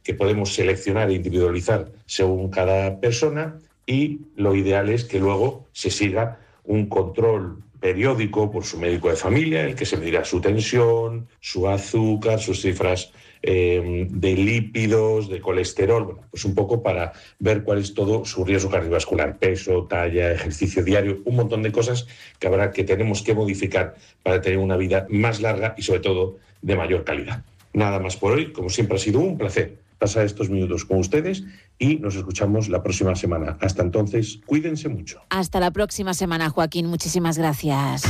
que podemos seleccionar e individualizar según cada persona, y lo ideal es que luego se siga un control periódico por su médico de familia, en el que se medirá su tensión, su azúcar, sus cifras de lípidos, de colesterol, bueno, pues un poco para ver cuál es todo su riesgo cardiovascular, peso, talla, ejercicio diario, un montón de cosas que tenemos que modificar para tener una vida más larga y sobre todo de mayor calidad. Nada más por hoy, como siempre ha sido un placer pasar estos minutos con ustedes y nos escuchamos la próxima semana. Hasta entonces, cuídense mucho. Hasta la próxima semana, Joaquín. Muchísimas gracias.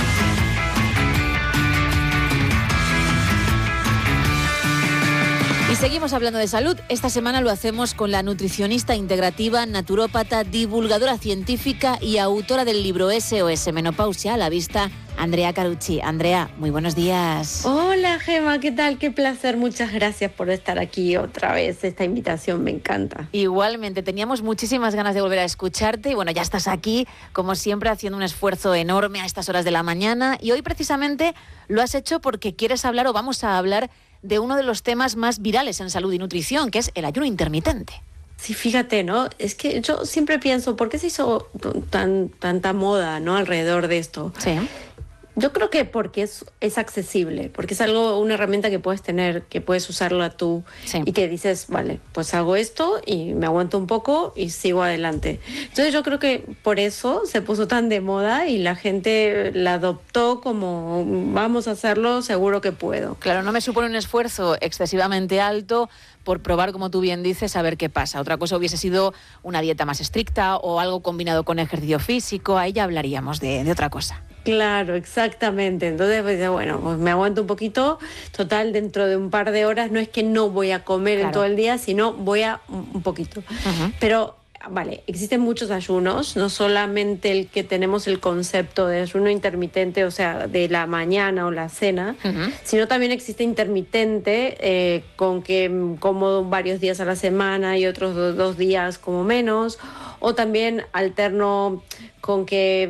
Y seguimos hablando de salud. Esta semana lo hacemos con la nutricionista integrativa, naturópata, divulgadora científica y autora del libro SOS Menopausia a la vista, Andrea Carucci. Andrea, muy buenos días. Hola, Gema, ¿qué tal? Qué placer, muchas gracias por estar aquí otra vez. Esta invitación me encanta. Igualmente, teníamos muchísimas ganas de volver a escucharte y bueno, ya estás aquí, como siempre, haciendo un esfuerzo enorme a estas horas de la mañana, y hoy precisamente lo has hecho porque quieres hablar, o vamos a hablar, de uno de los temas más virales en salud y nutrición, que es el ayuno intermitente. Sí, fíjate, ¿no? Es que yo siempre pienso, ¿por qué se hizo tanta moda, ¿no?, alrededor de esto? Sí. Yo creo que porque es accesible, porque es una herramienta que puedes tener, que puedes usarla tú, sí, y que dices, vale, pues hago esto y me aguanto un poco y sigo adelante. Entonces yo creo que por eso se puso tan de moda y la gente la adoptó como vamos a hacerlo, seguro que puedo. Claro, no me supone un esfuerzo excesivamente alto por probar, como tú bien dices, a ver qué pasa. Otra cosa hubiese sido una dieta más estricta o algo combinado con ejercicio físico, ahí ya hablaríamos de otra cosa. Claro, exactamente. Entonces, pues, bueno, pues me aguanto un poquito. Total, dentro de un par de horas no es que no voy a comer en todo el día, sino voy a un poquito. Uh-huh. Pero, vale, existen muchos ayunos, no solamente el que tenemos el concepto de ayuno intermitente, o sea, de la mañana o la cena, uh-huh, sino también existe intermitente, con que como varios días a la semana y otros dos días como menos, o también alterno con que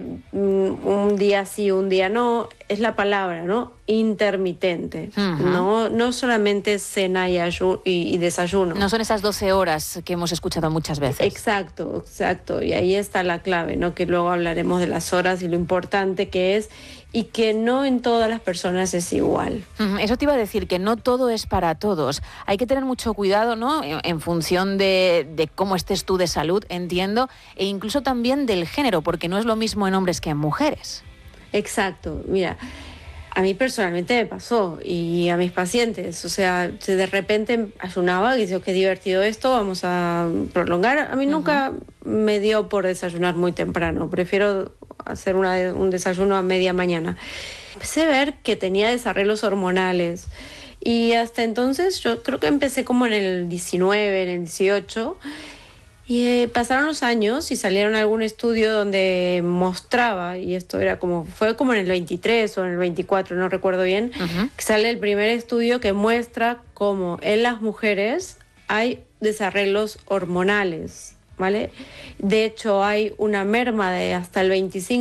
un día sí, un día no. Es la palabra, ¿no? Intermitente. Uh-huh. No solamente cena y desayuno. No son esas 12 horas que hemos escuchado muchas veces. Exacto. Y ahí está la clave, ¿no? Que luego hablaremos de las horas y lo importante que es, y que no en todas las personas es igual. Eso te iba a decir, que no todo es para todos. Hay que tener mucho cuidado, ¿no?, en función de cómo estés tú de salud, entiendo, e incluso también del género, porque no es lo mismo en hombres que en mujeres. Exacto. Mira, a mí personalmente me pasó, y a mis pacientes, o sea, de repente ayunaba y decía, qué divertido esto, vamos a prolongar. A mí nunca me dio por desayunar muy temprano, prefiero hacer un desayuno a media mañana. Empecé a ver que tenía desarreglos hormonales, y hasta entonces yo creo que empecé como en el 19, en el 18, y pasaron los años y salieron algún estudio donde mostraba, y esto fue como en el 23 o en el 24, no recuerdo bien, uh-huh, que sale el primer estudio que muestra cómo en las mujeres hay desarreglos hormonales, ¿vale? De hecho, hay una merma de hasta el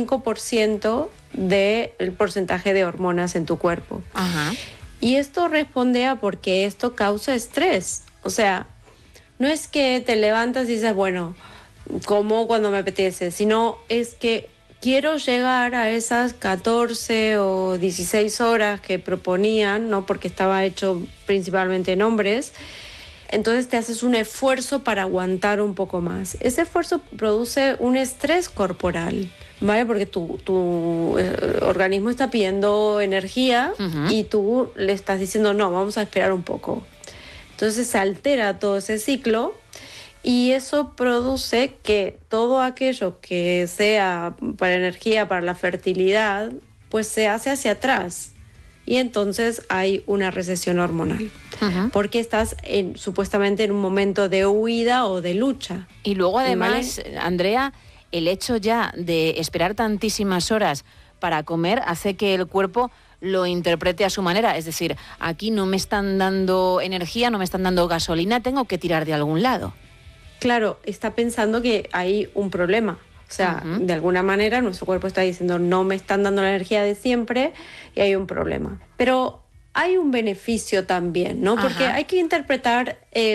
25% del porcentaje de hormonas en tu cuerpo. Uh-huh. Y esto responde a porque esto causa estrés. O sea, no es que te levantas y dices, bueno, como cuando me apetece, sino es que quiero llegar a esas 14 o 16 horas que proponían, ¿no?, porque estaba hecho principalmente en hombres. Entonces te haces un esfuerzo para aguantar un poco más. Ese esfuerzo produce un estrés corporal, ¿vale? Porque tu organismo está pidiendo energía, uh-huh, y tú le estás diciendo, no, vamos a esperar un poco. Entonces se altera todo ese ciclo, y eso produce que todo aquello que sea para energía, para la fertilidad, pues se hace hacia atrás. Y entonces hay una recesión hormonal, uh-huh, porque estás supuestamente en un momento de huida o de lucha. Y luego además, ¿vale?, Andrea, el hecho ya de esperar tantísimas horas para comer hace que el cuerpo lo interprete a su manera. Es decir, aquí no me están dando energía, no me están dando gasolina, tengo que tirar de algún lado. Claro, está pensando que hay un problema. O sea, uh-huh, de alguna manera nuestro cuerpo está diciendo, no me están dando la energía de siempre y hay un problema. Pero hay un beneficio también, ¿no? Porque hay que interpretar